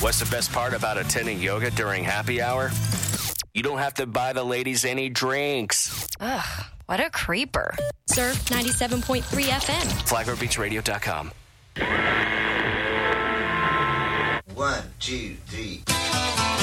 What's the best part about attending yoga during happy hour? You don't have to buy the ladies any drinks. Ugh, what a creeper. Surf 97.3 FM. FlaglerBeachRadio.com. 1, 2, 3.